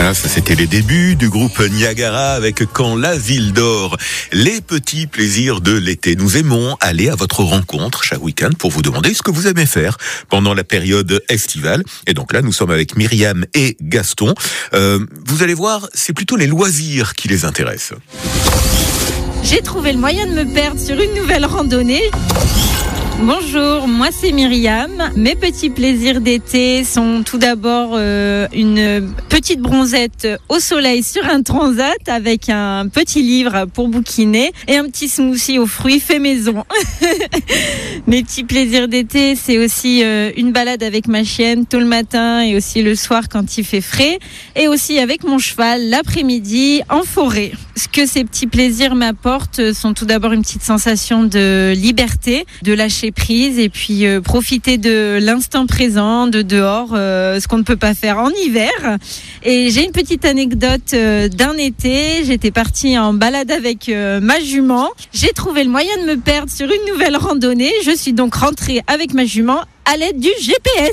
Ah, ça c'était les débuts du groupe Niagara avec Quand la ville dort. Les petits plaisirs de l'été. Nous aimons aller à votre rencontre chaque week-end pour vous demander ce que vous aimez faire pendant la période estivale. Et donc là, nous sommes avec Myriam et Gaston. Vous allez voir, c'est plutôt les loisirs qui les intéressent. J'ai trouvé le moyen de me perdre sur une nouvelle randonnée. Bonjour, moi c'est Myriam. Mes petits plaisirs d'été sont tout d'abord une petite bronzette au soleil sur un transat avec un petit livre pour bouquiner et un petit smoothie aux fruits fait maison. Mes petits plaisirs d'été, c'est aussi une balade avec ma chienne tôt le matin et aussi le soir quand il fait frais, et aussi avec mon cheval l'après-midi en forêt. Ce que ces petits plaisirs m'apportent sont tout d'abord une petite sensation de liberté, de lâcher prise et puis profiter de l'instant présent, de dehors, ce qu'on ne peut pas faire en hiver. Et j'ai une petite anecdote d'un été. J'étais partie en balade avec ma jument. J'ai trouvé le moyen de me perdre sur une nouvelle randonnée. Je suis donc rentrée avec ma jument à l'aide du GPS.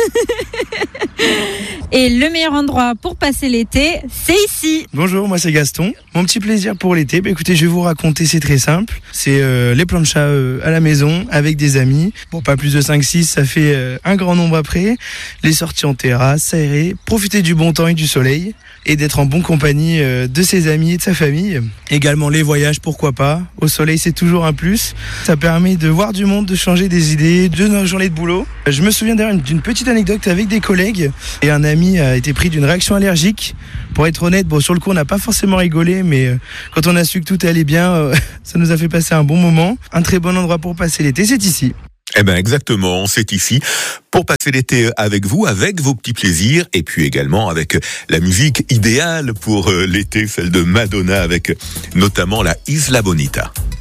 Et le meilleur endroit pour passer l'été, c'est ici. Bonjour, moi c'est Gaston. Mon petit plaisir pour l'été, écoutez, je vais vous raconter, c'est très simple. C'est les planchas à la maison avec des amis. Bon, pas plus de 5-6, ça fait un grand nombre après. Les sorties en terrasse, s'aérer, profiter du bon temps et du soleil et d'être en bonne compagnie de ses amis et de sa famille. Également les voyages, pourquoi pas. Au soleil, c'est toujours un plus. Ça permet de voir du monde, de changer des idées, de nos journées de boulot. Je me souviens d'ailleurs d'une petite anecdote avec des collègues et un ami a été pris d'une réaction allergique. Pour être honnête, sur le coup on n'a pas forcément rigolé, mais quand on a su que tout allait bien, ça nous a fait passer un bon moment. Un très bon endroit pour passer l'été, c'est ici. Eh ben exactement, c'est ici pour passer l'été avec vous, avec vos petits plaisirs et puis également avec la musique idéale pour l'été, celle de Madonna avec notamment la Isla Bonita.